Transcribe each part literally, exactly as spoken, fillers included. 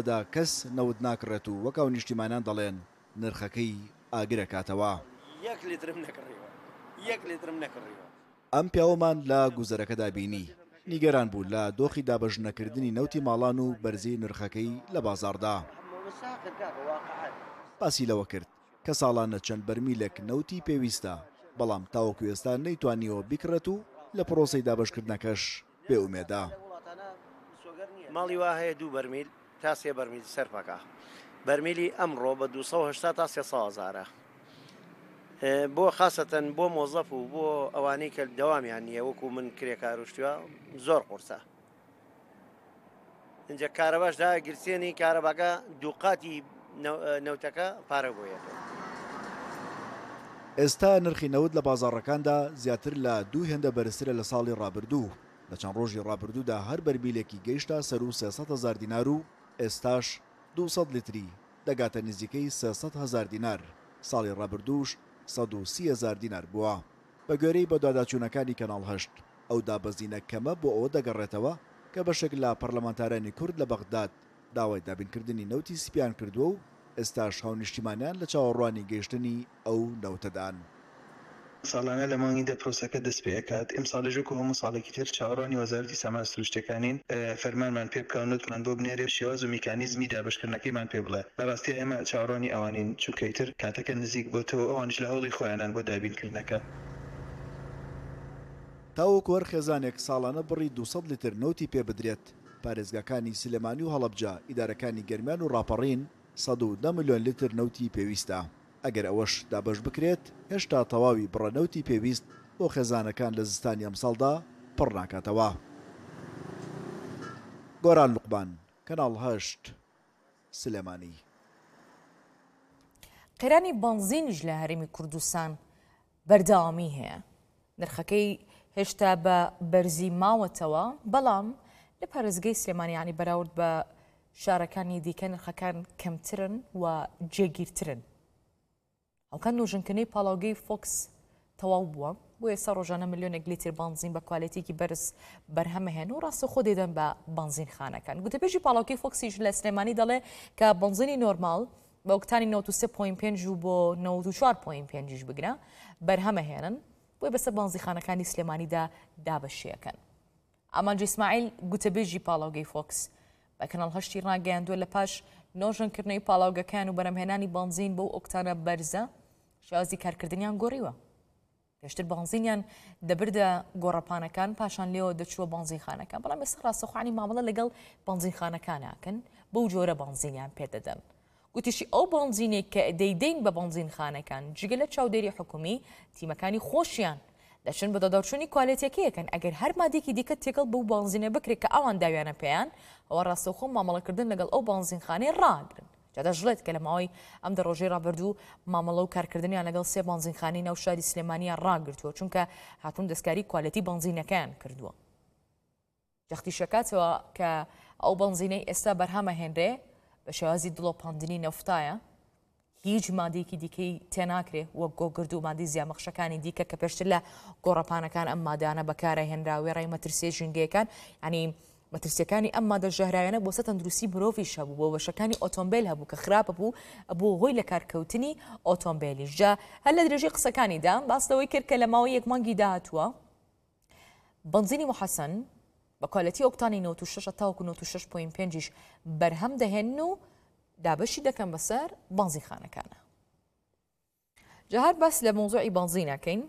وڵاتەدا کەس نەوت ناکڕێت و وەکاو نیشتیمانیان دەڵێن نرخەکەی ئاگرە کاتەوە. یەک لیترم نەکڕیوە یەک لیترم نەکڕیوە. ئەم پیاوەمان لە گوزەرەکەدا بینی نیگەران بوو لە دۆخی دابەژنەکردنی نەوتی ماڵان و بەرزی نرخەکەی لە بازاردا. باسی لەوە کرد کە ساڵانە چەند بەرمیلێک نەوتی پێویستە بەڵام تاوەکو ئێستا نەیتوانیەوە بیکڕێت و لە پرۆسەی دابەشکردنەکەش بێئومێدە. ماڵی وا هەیە دوو بەرمیل تا سێ بەرمیل سەرپەکە بەرمیلی ئەمڕۆ بە دووسە و هەشتا تا سێسە هەزارە بۆ خاستەن بۆ مۆزەف و بۆ ئەوانەی کە دەوامیان نییە وەکو من کرێکاروشتووە زۆر قورسە. اینجا کارەباش دا گرسێنی کارەباکە دووقاتی نەوتەکە پارە بۆیەوە. ئێستا نرخی نەوت لە بازاڕەکاندا زیاتر لە دوو هێندە بەرزترە لە ساڵی ڕابردوو. لە چەند ڕۆژی ڕابردوودا هەر بەرمیلێکی گەیشتە سەر و سێسەد هەزار دینار و ئێستاش دووسەد لیتری دەگاتە نزیکەی سێسەد هەزار دینار. ساڵی ڕابردووش سەد و سی هەزار دینار بووە. بە گوێرەی بە داداچوونەکانی کەناڵ هەشت ئەو دابەزینە کەمە بۆ ئەوە دەگەڕێتەوە کە بەشێک لە پەرلەمانتارانی کورد لە بەغداد داوای دابینکردنی نەوتی سپیان کردووە و ئێستاش هاونیشتیمانیان لە چاوەڕوانی گەیشتنی ئەو نەوتەدان. ساڵانە لە مانگیدا پرۆسەکە دەست پێکات ئێمساڵێژوەکو هەموو ساڵێکی تر چاوەڕوانی وەزارەتی سەما سروشتەکانین فەرمانمان پێ بکەونوتمان بۆ بنێرێ شێواز و میکانیزمی دابشکردنەکەیمان پێ بڵێ بەڕاستی ئێمە چاوەڕوانی ئەوانین چونکەی تر کاتەکە نزیک بۆتەوە ئەوانش لە هەوڵی خۆیانان بۆ دابینکردنەکە. تاوەکو وەر خێزانێک ساڵانە بڕی دووسەد لیتر نەوتی پێ بدرێت. پارێزگاکانی سلێمانی و هەڵەبجە ئیدارەکانی گەرمیان و ڕاپەڕین سەد و دە ملیۆن لیتر نەوتی پێویستە. ئەگەر ئەوەش دابەش بکرێت هێشتا تەواوی بڕەنەوتی پێویست بۆ خێزانەکان لە زستانی ئەمساڵدا پڕ ناکاتەوە. گۆران لوقمان کەناڵ هەشت سلێمانی. قەیرانی بەنزینیش لە هەرێمی کوردستان بەردەوامی هەیە. نرخەکەی هێشتا بە بەرزی ماوەتەوە بەڵام لە پارێزگای سلێمانیانی بەراورد بە شارەکانی دیکە نرخەکان کەمترن و جێگیرترن. ئەوکان نوژنکردنەی پاڵاوگەی فۆکس تەواو بووە بۆ ئێستا ڕۆژانە ملیۆنێک لیتر بانزین بە کوالێتێکی بەرز بەرهەمەهێن و ڕاستە خۆ دێدەن بە بانزینخانەکان. گوتەبێژی پاڵاوگەی فۆکسیش لە سلێمانی دەڵێ کە بانزینی نۆرمال بە ئۆکتانی نەوت و سێ پۆین پێنج و بۆ نەوت و چوار پۆین پێنجیش بگرە بەرهەمەهێنن بۆی بەسەر بانزیخانەکانی سلێمانیدا دابەشیەکەن. ئامانجی ئیسماعیل گوتەبێژی پاڵاوگەی فۆکس بە کەناڵ هەشتی ڕاگەیاندووە لە پاش نۆژنکردنەوەی پاڵاوگەکان و بەرهەمهێنانی بانزین بەو ئۆکتانە بەرزە شێوازی کارکردنیان گۆڕیوە. پێشتر بانزینیان دەبردە گۆڕەپانەکان پاشان لێەوە دەچووە بانزینخانەکان بەڵام ئێستا ڕاستەوخوانی مامەڵە لەگەڵ بانزینخانەکاناکەن بەو جۆرە بانزینیان پێدەدەن. گوتیشی ئەو بانزینێک کە دەیدەین بە بانزینخانەکان جگە لە چاودێری حکومی تیمەکانی خۆشیان دەچن بە دەداوچوونی کوالێتیەکەیەکەن ئەگەر هەر مادێکی دیکە تێکەڵ بەو بانزینە بکرێت کە ئەوان داویانە پێیان ئەوە ڕاستەوخۆ مامەڵەکردن لەگەڵ ئەو بانزینخانەی ڕاگرن. جادەژڵێت کە لە ماوەی ئەم دە ڕۆژەی ڕابردوو مامەڵە و کارکردنیان لەگەڵ سێ بانزینخانەی ناو شاری سلێمانیان ڕاگرتووە چونکە هاتوون دەستکاری کوالێتی بانزینەکەیان کردووە. جەختی شەکاتەوە کە ئەو بانزینەی ئێستا بەرهەمە هێنرێ بە شێوازی دڵۆپاندنی نەفتایە هیچ مادەیەکی دیکەی تێناکرێ وەک گۆگرد و مادەی زیامەخشەکانی دیکە کە پێشتر لە گۆڕەپانەکان ئەم مادانە بەکارە هێنراوێ ڕای مەترسیە ژینگەیەکان ینی مەترسیەکانی ئەم مادە ژەهراویانە بۆ سە تەندروستی مرۆڤیش هەبوو بۆ بەشەکانی ئۆتۆمبیل هەبوو کە خراپە بوو بۆ هۆی لە کارکەوتنی ئۆتۆمبیلیش. جا هەر لە درێژەی قسەکانیدا باستەوەی کرد کە لە ماوەی یەک مانگی داهاتووە بنزینی محەسەن بە کوالەتی ئۆکتانی نەوت و شەش تاوەکو نەوت و شەش پۆین پێنجیش بەرهەم دەهێن و دابەشی دەکەن بەسەر بانزینخانەکانە. جا هەر باس لە مۆزوعی بانزینەکەین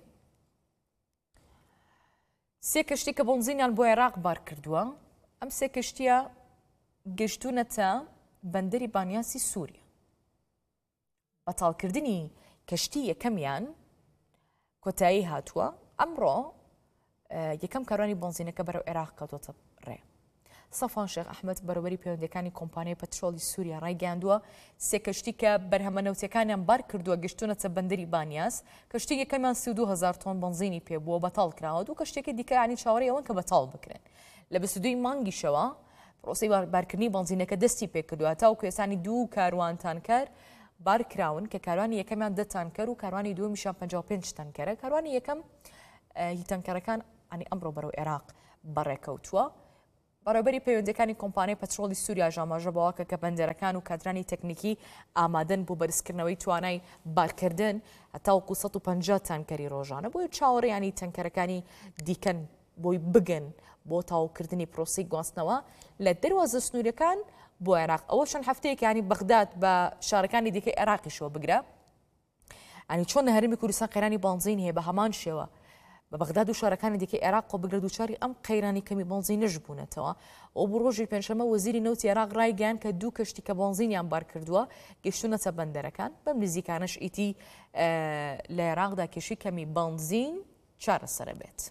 سێ کەشتی کە بانزینیان بۆ عێراق بار کردووە ئەم سێ کەشتیە گەشتونەتە بەندەری بانیاسی سووریا. بەتاڵکردنی کەشتی یەکەمیان کۆتایی هاتووە ئەمڕۆ یەکەم کاروانی بانزینەکە بەرەو عێراق کەوتۆتە ڕێ. سەفان شێخ ئەحمەد بەڕێوەری پەیوەندیەکانی کۆمپانیای پەترۆڵی سووریا ڕایگەیاندووە سێ کەشتی کە بەرهەمە نەوتەکانیان بار کردووە گەشتونەتە بەندەری بانیاس. کەشتی یەکەمیان سی و دوو هەزار تۆن بنزینی پێبووە بەتاڵ کراوە دوو کەشتێکی دیکە ینی چاوەڕێی ئەوەن کە بەتاڵ بکرێن. لە بیست و دوو مانگیشەوە پرۆسەی بارکردنی بنزینەکە دەستی پێکردووە تاوەکو ئێسانی دوو کاروان تانکەر بار کراون کە کاروانی یەکەمیان دە تانکەر و کاروانی دووەمیشیان پەنجاو و پێنج تانکەرە. کاروانی یەکەم هی تانکەرەکان ینی ئەمڕۆ بەرەو عێراق بەڕێکەوتووە بەڕێوەبەری پەیوەندیەکانی کۆمپانیای پەترۆڵی سووریا ژاماژە بەوەکە کە بەندەرەکان و کادرانی تەکنیکی ئامادەن بۆ بەرزکردنەوەی توانای بارکردن هەتاوەکو سەد و پەنجا تانکەری ڕۆژانە بۆی چاوەڕێیانی تەنکەرەکانی دیکەن بۆی بگەن بۆ تاوکردنی پرۆسی گواستنەوە لە دەروازە سنوورەکان بۆ عێراق. ئەوە چەند هەفتەیەکانی بەغداد بە شارەکانی دیکەی عێراقیشەوە بگرە ئەنی چۆن لە هەرێمی کوردستان قەیرانی بانزین هەیە بە هەمان شێوە بە بەغداد و شارەکانی دیکەی عێراق خۆ بگرە دووچاری ئەم قەیرانی کەمی بانزینەش بوونەتەوە. ئەو بۆ ڕۆژی پێنجشەمە وەزیری نەوتی عێراق ڕایگەیان کە دوو کەشتی کە بانزینیان بار کردووە گەیشتونەتە بەندەرەکان بەم نزیکانش ئیتی لە عێراقدا کێشی کەمی بانزین چارەسەرە بێت.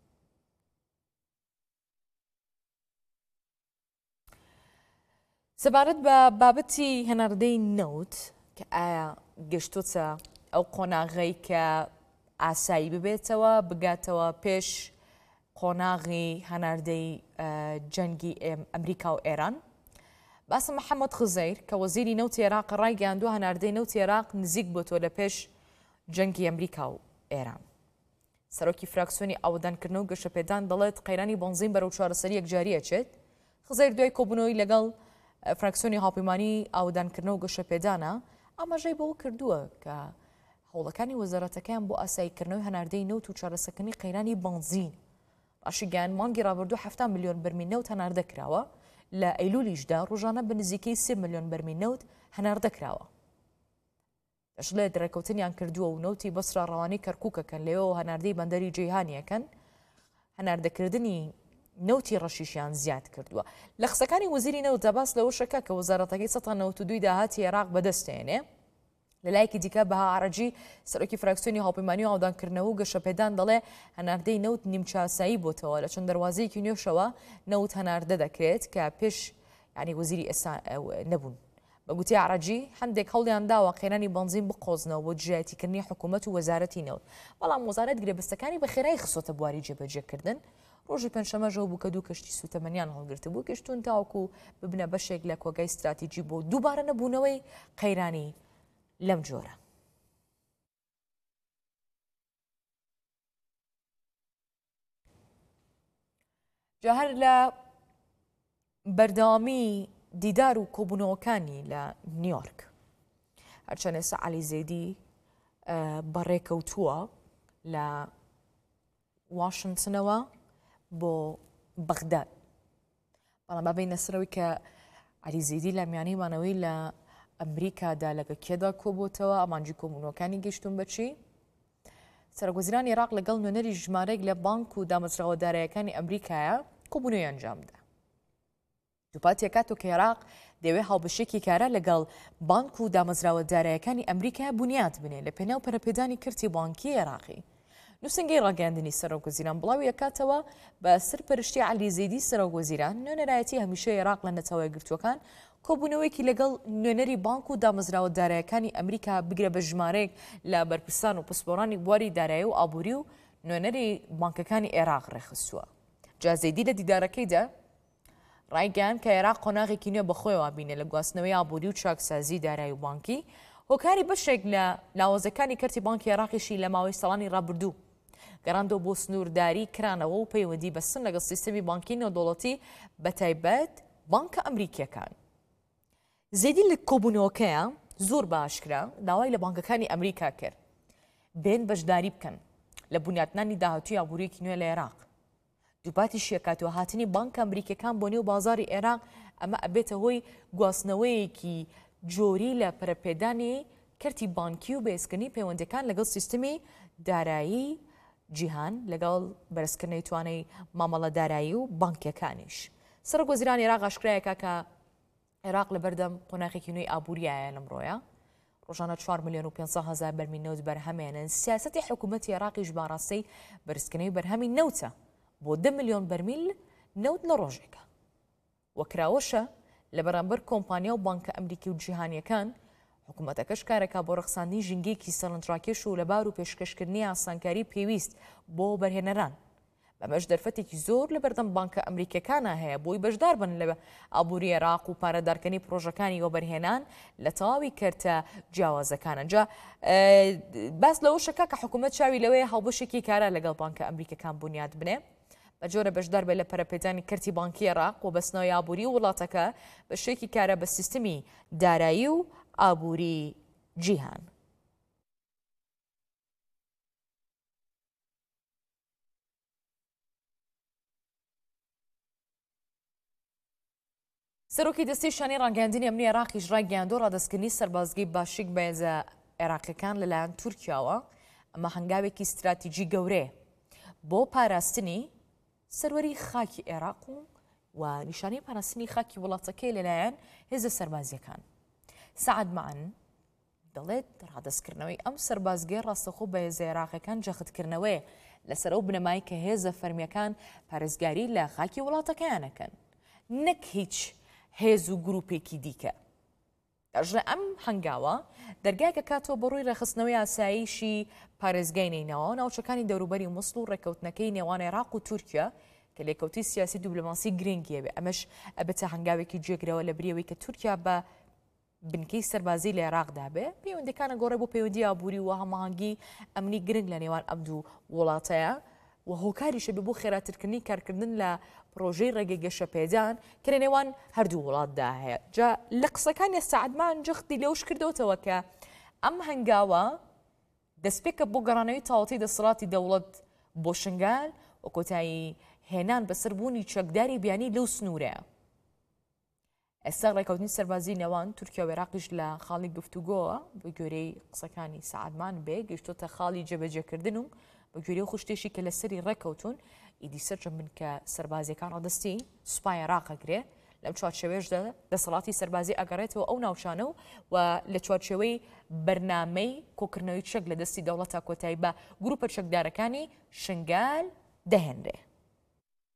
سەبارەت بە بابەتی هەناردەی نەوت کە ئایا گەشتوتە ئەو قۆناغی کە ئاسایی ببێتەوە بگاتەوە پێش قۆناغی هەناردەی جەنگی ئەمریکا و ئێران. باسم محەممەد خزەیر کە وەزیری نەوتی عێراق ڕایگەاندووە هەناردەی نەوتی عێراق نزیک بۆتۆ لە پێش جەنگی ئەمریکا و ئێران. سەرۆکی فراکسیۆنی ئاودانکردن و گەشەپێدان دەڵێت قەیرانی بنزین بەرەو چارەسەری یەکجاریەچێت. خزەیر دوای کۆبوونەوەی لەگەڵ فراکسیۆنی هاوپەیمانی ئاودانکردن و گەشەپێدانە ئاماژەی بەوە کردووە کە هەوڵەکانی وەزارەتەکەیان بۆ ئاساییکردنەوەی هەناردەی نەوت و چارەسەکردنی قەیرانی بنزین باشی گیان مانگی ڕابردوو هەفتە میلیۆن بەرمیل نەوت هەناردە کراوە لە ئەیلولیشدا ڕۆژانە بە نزیکەی سێ میلیۆن بەرمیل نەوت هەناردە کراوە. دەشڵێ دەرەکەوتنیان کردووە و نەوتی بەسرا ڕەوانی کەرکووکەکەن لێەوە هەناردەی بەندەری جیهانیەکەن هەناردەکردنی نەوتی ڕەشیشیان زیاد کردووە. لە قسەکانی وەزیری نەوت دەباس لەوە شەکە کە وەزارەتەکەی سەد و نەوت و دوو داهاتی عێراق بەدەستێنێ. لەلایەکی دیکە بەها عەرەجی سەرۆکی فراکسیۆنی هاوپەیمانی و ئاودانکردنەوە و گەشەپێدان دەڵێ هەناردەی نەوت نیمچاسایی بۆتەوە لە چەند دەواازەیەکی نوێشەوە نەوت هەناردە دەکرێت کە پێش ینی وەزیری ئێستا نەبوون. بە گوتی عەرەجی هەندێک هەوڵیان داوە قەیرانی بنزین بقۆزنەوە بۆ جیایەتیکردنی حکوومەت و وەزارەتی نەوت بەڵام وەزارەت گرێبەستەکانی بە خێرایی خسۆتە بواری جێبەجێکردن. ڕۆژی پێنجشەمەژەوە بوو کە دوو کەشتی سوتەمەنیان هەڵگرت بوو گەشتون تاوەکو ببنە بەشێک لە کۆگای استراتیجی بۆ دووبارە نەبوونەوەی قەیرانی لەم جۆرە. جاهر لە بەردەوامی دیدار و کۆبوونەوەکانی لە نیویۆرک هەرچەند ئێستا عەلی زەیدی بەڕێکەوتووە لە واشنگتنەوە بۆ بەغداد بەڵام بابینە سەرەوەی کە عەلی زەیدی لە میانەی مانەوەی لە ئەمریکادا لەگە کێدا کۆبووتەوە ئەمانجی کۆبوونەوەکانی گەشتون بەچی سەرۆکوەزیرانی عێراق لەگەڵ نوێنەری ژمارەیەک لە بانک و دامەزراوەدارایەکانی ئەمریکایە کۆبوونەوەی ئەنجامدا. دووپات کاتۆ کە عێراق دەوێ هاوبەشێکی کارە لەگەڵ بانک و دامەزراوەدارایەکانی ئەمریکا بنیاد بنێ لە پێناو پەرەپێدانی کردی بانکی عێراقی. نووسنگەی ڕاگەاندنی سەرۆکوەزیران بڵاوی ئەکاتەوە بە سەرپەرشتی عەلی زەیدی سەرۆکوەزیران نوێنەرایەتی هەمیشەی عێراق لە نەتەوەی گرتوەکان کۆبوونەوەیەکی لەگەڵ نوێنەری بانک و دامەزراوەدارایەکانی ئەمریکا بگرە بە ژمارەیەک لە بەرپرسان و پسپۆڕانی بواری دارایی و ئابووری و نوێنەری بانکەکانی عێراق ڕێخستووە. جا زەیدی لە دیدارەکەیدا ڕایگەیاند کە عێراق قۆناغێکی نوێ بەخۆیەوە بینێ لە گواستنەوەی ئابووری و چاکسازی دارایی و بانکی هۆکاری بەشێک لە لاوازەکانی کەرتی بانکی عێراقیشی لە ماوەی ساڵانی ڕابردوو گەڕاندەوە بۆ سنوورداری کرانەوە و پەیوەندی بەستن لەگەڵ سیستەمی بانکی نێودەوڵەتی بەتایبەت بانکە ئەمریکیەکان. زەیدی لە کۆبوونەوەکەیە زۆر باشکرا داوای لە بانکەکانی ئەمریکا کرد بێن بەشداری بکەن لە بنیاتنانی داهاتووی ئابووریەکی نوێ لە عێراق. دووپاتی شیەکاتەوە هاتنی بانکە ئەمریکیەکان بۆ نێو بازاری عێراق ئەمە ئەبێتە هۆی گواستنەوەیەکی جۆری لە پەرەپێدانی کەرتی بانکی و بەهێزکردنی پەیوەندیەکان لەگەڵ سیستەمی دارایی جیهان لەگەڵ بەرزکردنەوەی توانای مامەڵە دارایی و بانکیەکانیش. سەرۆکوەزیرانی عێراق ئاشکرایەکە کە عێراق لە بەردەم قۆناغێکی نوێی ئابووریایە لەمڕۆیە ڕۆژانە چوار ملیۆن و پێنجسەد هەزار بەرمیل نەوت بەرهەمێنن. سیاسەتی حکوومەتی عێراقیش باڕاستەی بەرزکردنەوەی بەرهەمی نەوتە بۆ دە ملیۆن بەرمیل نەوت لە ڕۆژێکە وەکراوەشە لە بەرامبەر کۆمپانیا و بانکە ئەمریکی و جیهانیەکان حکوومەتەکەش کارێکا بۆ ڕەخساندنی ژینگەیەکی سەرنجڕاکێش و لەبار و پێشکەشکردنی ئاسانکاری پێویست بۆ بەرهێنەران بەمەش دەرفەتێکی زۆر لە بەردەم بانکە ئەمریکیەکانە هەیە بۆی بەشدار بن لە ئابووری عێراق و پارەدارکردنی پرۆژەکانی وەبەرهێنان لە تەواوی کەرتە جیاوازەکانە. جا باس لەوە شەکە کە حکوومەت چاوی لەوەیە هەڵبەشێکی کارە لەگەڵ بانکە ئەمریکیەکان بنیاد بنێ بە جۆرە بەشدار بێت لە پەرەپێدانی کەرتی بانکی عێراق و بەستنەوەی ئابووری وڵاتەکە بە شێکی کارە بە سیستمی دارایی و ئابووری جیهان. سەرۆکی دەستەی شانی ڕاگەاندنی ئەمنی عێراقیش ڕاگەیاندۆ ڕادەستکردنی سەربازگەی باشیک بە هێزە عێراقیەکان لەلایەن تورکیاوە. ئەمە هەنگاوێکی استراتیجی گەورەیە بۆ پاراستنی سەروەری خاکی عێراق و نیشانەی پاراستنی خاکی وڵاتەکەی لەلایەن هێزە سەربازیەکان. سەعد معەن دەڵێت ڕادەستکردنەوەی ئەم سەربازگەی ڕاستەخۆ بە هێزە عێراقیەکان جەختکردنەوەیە لەسەر ئەو بنەمای کە هێزە فەرمیەکان پارێزگاری لە خاکی وڵاتەکەیانەکەن، نەک هیچ هێز و گروپێکی دیکە. دەژە ئەم هەنگاوە دەرگایکە کاتەوە بە ڕووی ڕێخستنەوەی ئاساییشی پارێزگای نینەوە ناوچەکانی دەوروبەری موسڵ و ڕێکەوتنەکەی نێوان عێراق و تورکیا کە لێکەوتی سیاسی دیبلۆماسی گرنگیە بێ. ئەمەش ئەبێتە هەنگاوێکی جێگرەوە لە بریەوەی کە تورکیا بە بنکەی سەربازی لە عێراقدا بێ پەیوەندیەکانە گۆڕێ بۆ پەیوەندی ئابووری و هەماهەنگی ئەمنی گرنگ لە نێوان ئەم دوو وڵاتەیە و هۆکاریشە بێ بۆ خێراترکردنی کارکردن لە پرۆژەی ڕێگەی گەشەپێدان کە لە نێوان هەردوو وڵاتدا هەیە. جا لە قسەکانی سەعدمان جەختی لێوش کردەوەتەوە کە ئەم هەنگاوە دەستپێکە بۆ گەڕانەوەی تاوەتی دەسەڵاتی دەوڵەت بۆ شنگال و کۆتایی هێنان بەسەربوونی چەکداری بیانی لەو سنوورەیە. ئێستا ڕێکەوتنی سەربازی نێوان تورکیا و عێراقیش لە خاڵی گفتوگۆوە بە گوێرەی قسەکانی سەعدمان بێ گەیشتۆتە خاڵی جێبەجێکردن و بە گوێرەی و خوشتێشی کە لەسەری ڕێکەوتون ئیدی سەرجەم بن کە سەربازیەکان ڕادستی سوپای عێراقەگرێ لەم چوارچێوەیەشدا دەسەڵاتی سەربازی ئەگەڕێتەوە ئەو ناوچانە و و لە چوارچێوەی بەرنامەی کۆکردنەوەی چەک لە دەستی دەوڵەتە کۆتایی بە گروپە چەکدارەکانی شنگال دەهێنرێ.